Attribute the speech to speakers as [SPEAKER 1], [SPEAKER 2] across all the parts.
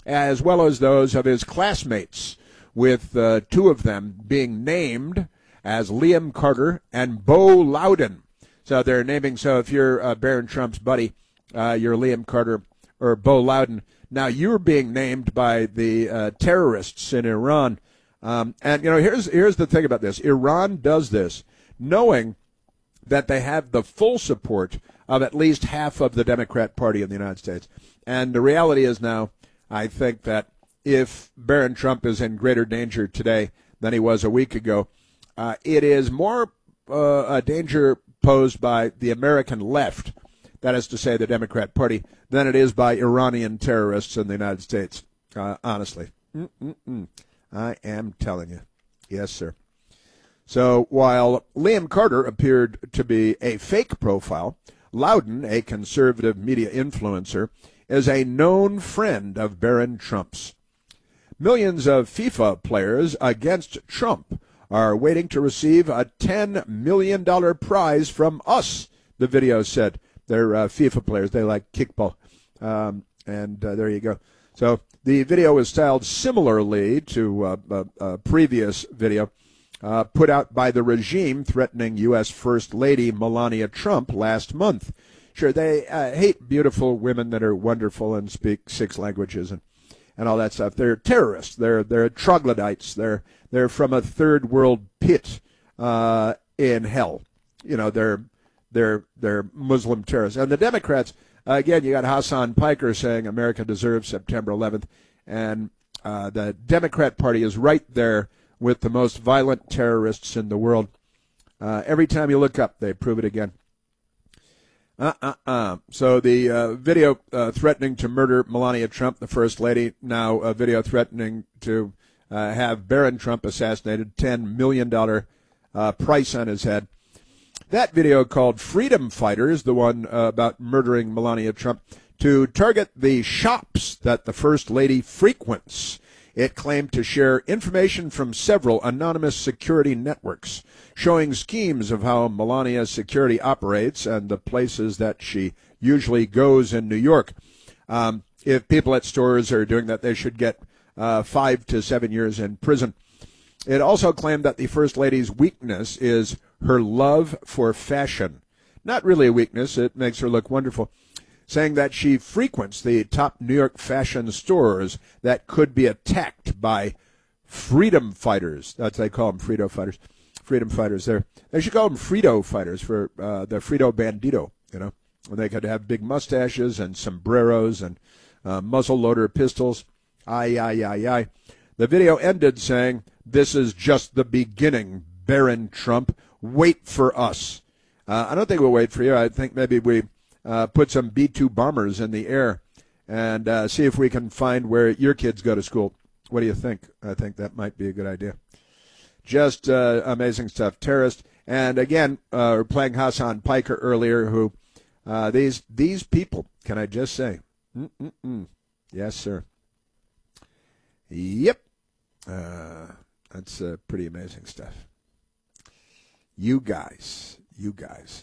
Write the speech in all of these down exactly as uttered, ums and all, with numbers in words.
[SPEAKER 1] as well as those of his classmates, with uh, two of them being named as Liam Carter and Bo Loudon. So they're naming, so if you're uh, Barron Trump's buddy, uh, you're Liam Carter or Bo Loudon. Now you're being named by the uh, terrorists in Iran. Um, and, you know, here's here's the thing about this. Iran does this knowing that they have the full support of at least half of the Democrat Party in the United States. And the reality is now, I think that if Barron Trump is in greater danger today than he was a week ago, uh, it is more uh, a danger posed by the American left, that is to say the Democrat Party, than it is by Iranian terrorists in the United States, uh, honestly. Mm-mm-mm. I am telling you. Yes, sir. So while Liam Carter appeared to be a fake profile, Loudon, a conservative media influencer, is a known friend of Barron Trump's. Millions of FIFA players against Trump are waiting to receive a ten million dollars prize from us, the video said. They're uh, FIFA players. They like kickball. Um, and uh, there you go. So the video was styled similarly to uh, a, a previous video uh, put out by the regime threatening U S First Lady Melania Trump last month. Sure, they uh, hate beautiful women that are wonderful and speak six languages and, and all that stuff. They're terrorists. They're they're troglodytes. They're they're from a third world pit uh, in hell. You know, they're they're they're Muslim terrorists. And the Democrats, uh, again, you got Hassan Piker saying America deserves September eleventh, and uh, the Democrat Party is right there with the most violent terrorists in the world. Uh, every time you look up, they prove it again. Uh-uh-uh. So the uh, video uh, threatening to murder Melania Trump, the First Lady, now a video threatening to uh, have Barron Trump assassinated, ten million dollars uh, price on his head. That video called Freedom Fighters, the one uh, about murdering Melania Trump, to target the shops that the First Lady frequents. It claimed to share information from several anonymous security networks, showing schemes of how Melania's security operates and the places that she usually goes in New York. Um, if people at stores are doing that, they should get uh, five to seven years in prison. It also claimed that the First Lady's weakness is her love for fashion. Not really a weakness. It makes her look wonderful. Saying that she frequents the top New York fashion stores that could be attacked by freedom fighters. That's what they call them, Frito fighters. Freedom fighters there. They should call them Frito fighters for uh, the Frito Bandito, you know. And they could have big mustaches and sombreros and uh, muzzle-loader pistols. Aye, aye, aye, aye. The video ended saying, "This is just the beginning, Barron Trump. Wait for us." Uh, I don't think we'll wait for you. I think maybe we uh, put some B two bombers in the air and uh, see if we can find where your kids go to school. What do you think? I think that might be a good idea. Just uh, amazing stuff. Terrorist. And again, uh, we're playing Hassan Piker earlier, who uh, these these people, can I just say? Mm-mm-mm. Yes, sir. Yep. Uh, that's uh, pretty amazing stuff. You guys. You guys.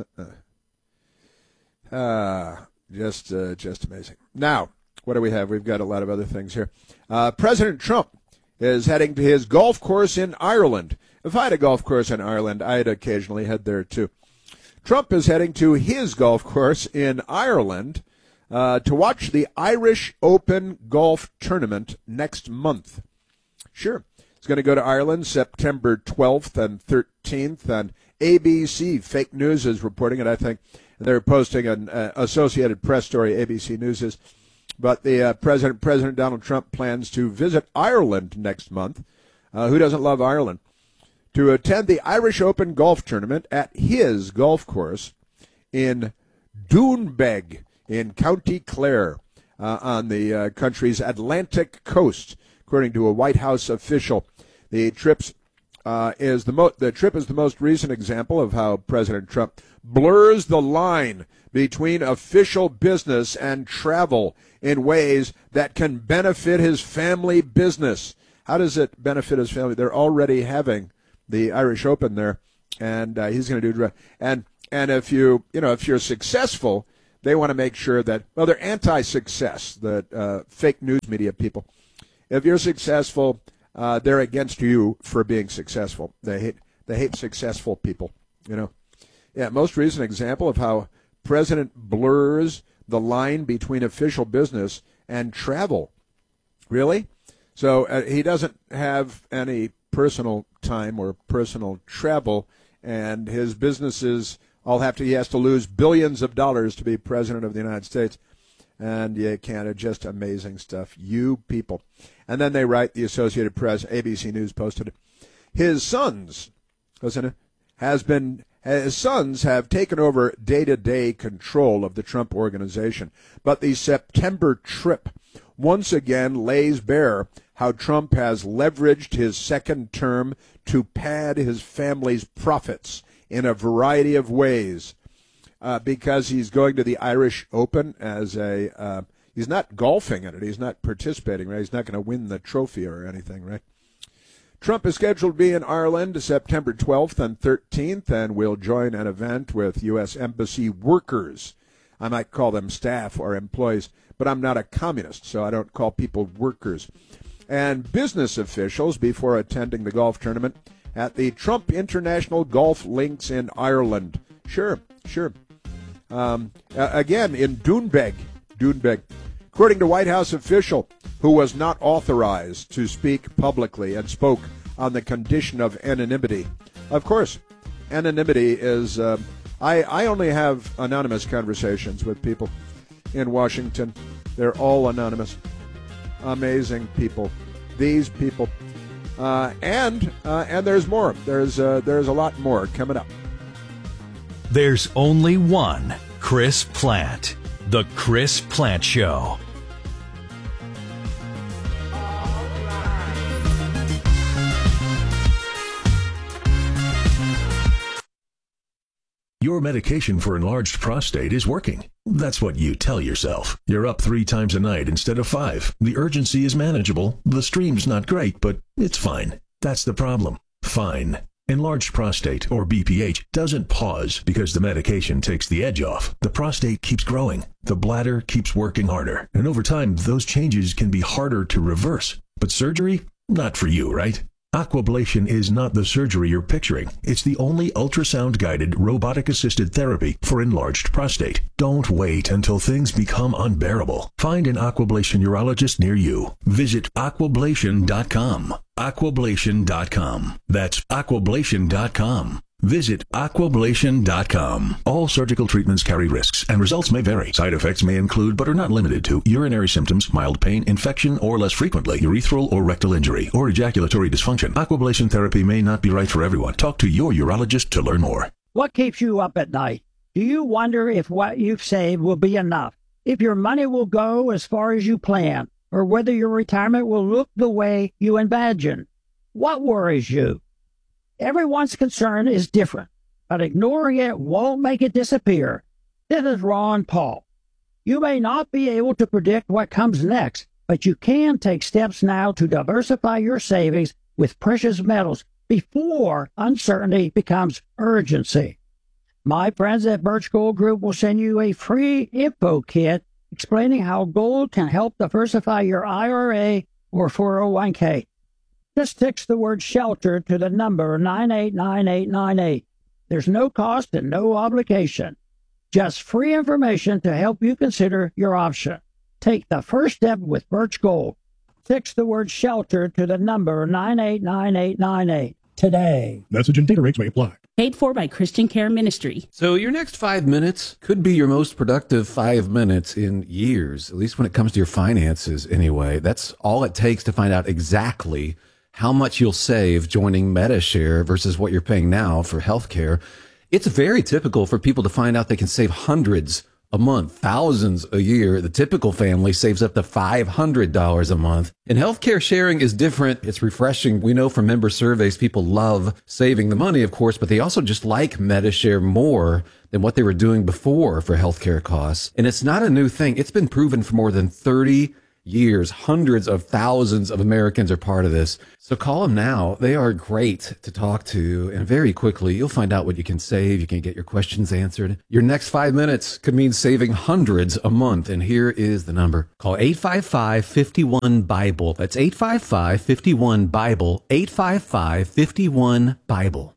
[SPEAKER 1] Uh-uh. Uh, just, uh, just amazing. Now, what do we have? We've got a lot of other things here. Uh, President Trump is heading to his golf course in Ireland. If I had a golf course in Ireland, I'd occasionally head there, too. Trump is heading to his golf course in Ireland uh, to watch the Irish Open golf tournament next month. Sure. He's going to go to Ireland September twelfth and thirteenth, and A B C Fake News is reporting it, I think. They're posting an uh, Associated Press story, A B C News is. But the uh, President, President Donald Trump plans to visit Ireland next month. Uh, who doesn't love Ireland? To attend the Irish Open golf tournament at his golf course in Doonbeg in County Clare uh, on the uh, country's Atlantic coast, according to a White House official. The trips uh, is the mo- the trip is the most recent example of how President Trump blurs the line between official business and travel in ways that can benefit his family business. How does it benefit his family? They're already having the Irish Open there, and uh, he's going to do and and if you you know if you're successful, they want to make sure that, well, they're anti-success, the uh, fake news media people. If you're successful, uh, they're against you for being successful. They hate they hate successful people, you know. Yeah, most recent example of how President blurs the line between official business and travel. Really? So uh, he doesn't have any personal time or personal travel, and his businesses all have to, he has to lose billions of dollars to be president of the United States. And you can't, it's just amazing stuff. You people. And then they write, the Associated Press, A B C News posted, his sons, listen, it, has been, his sons have taken over day-to-day control of the Trump organization. But the September trip once again lays bare how Trump has leveraged his second term to pad his family's profits in a variety of ways. Uh, because he's going to the Irish Open as a, uh, he's not golfing in it. He's not participating, right? He's not going to win the trophy or anything, right? Trump is scheduled to be in Ireland September twelfth and thirteenth and will join an event with U S Embassy workers. I might call them staff or employees, but I'm not a communist, so I don't call people workers. And business officials before attending the golf tournament at the Trump International Golf Links in Ireland. Sure, sure. Um, uh, again, in Doonbeg, Doonbeg, according to White House official who was not authorized to speak publicly and spoke on the condition of anonymity. Of course, anonymity is, uh, I, I only have anonymous conversations with people in Washington. They're all anonymous. Amazing people. These people. Uh, and uh, and there's more. There's uh, there's a lot more coming up.
[SPEAKER 2] There's only one Chris Plante. The Chris Plante Show.
[SPEAKER 3] Your medication for enlarged prostate is working. That's what you tell yourself. You're up three times a night instead of five. The urgency is manageable. The stream's not great, but it's fine. That's the problem. Fine. Enlarged prostate, or B P H, doesn't pause because the medication takes the edge off. The prostate keeps growing. The bladder keeps working harder. And over time, those changes can be harder to reverse. But surgery? Not for you, right? Aquablation is not the surgery you're picturing. It's the only ultrasound-guided, robotic-assisted therapy for enlarged prostate. Don't wait until things become unbearable. Find an Aquablation urologist near you. Visit aquablation dot com. aquablation dot com. That's aquablation dot com. Visit aquablation dot com. All surgical treatments carry risks, and results may vary. Side effects may include, but are not limited to, urinary symptoms, mild pain, infection, or less frequently, urethral or rectal injury, or ejaculatory dysfunction. Aquablation therapy may not be right for everyone. Talk to your urologist to learn more.
[SPEAKER 4] What keeps you up at night? Do you wonder if what you've saved will be enough? If your money will go as far as you plan? Or whether your retirement will look the way you imagine? What worries you? Everyone's concern is different, but ignoring it won't make it disappear. This is Ron Paul. You may not be able to predict what comes next, but you can take steps now to diversify your savings with precious metals before uncertainty becomes urgency. My friends at Birch Gold Group will send you a free info kit explaining how gold can help diversify your I R A or four oh one k. Just text the word SHELTER to the number nine eight nine eight nine eight. There's no cost and no obligation. Just free information to help you consider your option. Take the first step with Birch Gold. Text the word SHELTER to the number nine eight nine eight nine eight today.
[SPEAKER 5] Message and data rates may apply.
[SPEAKER 6] Paid for by Christian Care Ministry.
[SPEAKER 7] So your next five minutes could be your most productive five minutes in years, at least when it comes to your finances anyway. That's all it takes to find out exactly how much you'll save joining MediShare versus what you're paying now for healthcare. It's very typical for people to find out they can save hundreds a month, thousands a year. The typical family saves up to five hundred dollars a month. And healthcare sharing is different. It's refreshing. We know from member surveys, people love saving the money, of course, but they also just like MediShare more than what they were doing before for healthcare costs. And it's not a new thing. It's been proven for more than thirty years. Hundreds of thousands of Americans are part of this. So call them now. They are great to talk to. And very quickly, you'll find out what you can save. You can get your questions answered. Your next five minutes could mean saving hundreds a month. And here is the number. Call eight five five, five one, BIBLE. That's eight five five, five one, BIBLE. eight five five, five one, BIBLE.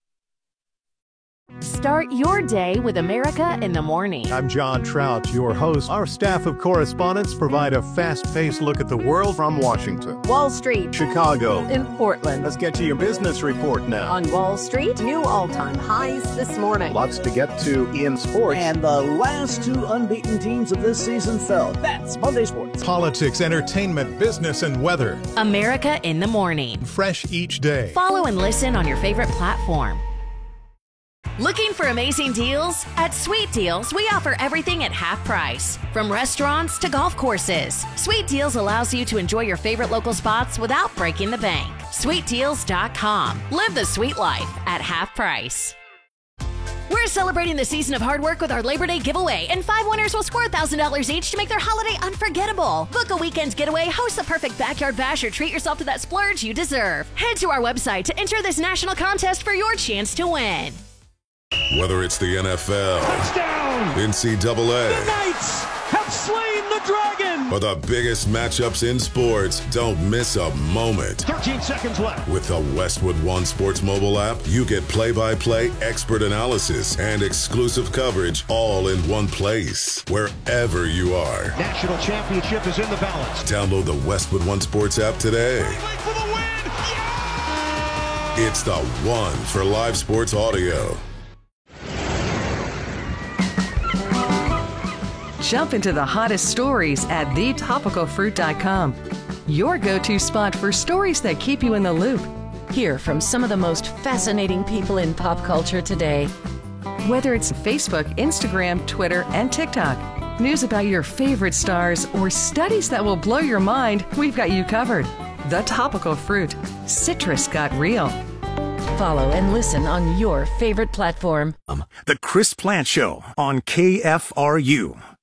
[SPEAKER 5] Start your day with America in the Morning.
[SPEAKER 8] I'm John Trout, your host. Our staff of correspondents provide a fast-paced look at the world from Washington,
[SPEAKER 5] Wall Street,
[SPEAKER 8] Chicago,
[SPEAKER 5] in Portland.
[SPEAKER 8] Let's get to your business report now.
[SPEAKER 5] On Wall Street, new all-time highs this morning.
[SPEAKER 8] Lots to get to in sports.
[SPEAKER 9] And the last two unbeaten teams of this season fell. That's Monday Sports.
[SPEAKER 10] Politics, entertainment, business, and weather.
[SPEAKER 5] America in the Morning.
[SPEAKER 10] Fresh each day.
[SPEAKER 5] Follow and listen on your favorite platform. Looking for amazing deals? At Sweet Deals, we offer everything at half price. From restaurants to golf courses, Sweet Deals allows you to enjoy your favorite local spots without breaking the bank. sweet deals dot com. Live the sweet life at half price. We're celebrating the season of hard work with our Labor Day giveaway, and five winners will score one thousand dollars each to make their holiday unforgettable. Book a weekend's getaway, host the perfect backyard bash, or treat yourself to that splurge you deserve. Head to our website to enter this national contest for your chance to win.
[SPEAKER 11] Whether it's the N F L,
[SPEAKER 12] touchdown,
[SPEAKER 11] N C double A,
[SPEAKER 12] the Knights have slain the dragon,
[SPEAKER 11] or the biggest matchups in sports, don't miss a moment.
[SPEAKER 12] thirteen seconds left.
[SPEAKER 11] With the Westwood One Sports mobile app, you get play-by-play, expert analysis, and exclusive coverage all in one place, wherever you are.
[SPEAKER 12] National championship is in the balance.
[SPEAKER 11] Download the Westwood One Sports app today.
[SPEAKER 12] For the win. Yeah!
[SPEAKER 11] It's the one for live sports audio.
[SPEAKER 13] Jump into the hottest stories at the topical fruit dot com. Your go-to spot for stories that keep you in the loop.
[SPEAKER 5] Hear from some of the most fascinating people in pop culture today.
[SPEAKER 13] Whether it's Facebook, Instagram, Twitter, and TikTok, news about your favorite stars, or studies that will blow your mind, we've got you covered. The Topical Fruit. Citrus got real.
[SPEAKER 5] Follow and listen on your favorite platform.
[SPEAKER 14] The Chris Plant Show on K F R U.